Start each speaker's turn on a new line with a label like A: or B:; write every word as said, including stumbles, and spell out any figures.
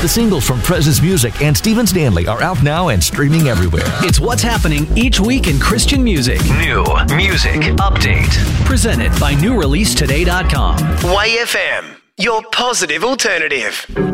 A: The singles from Presence Music and Stephen Stanley are out now and streaming everywhere.
B: It's what's happening each week in Christian music.
C: New music update.
B: Presented by new release today dot com.
D: Y F M, your positive alternative.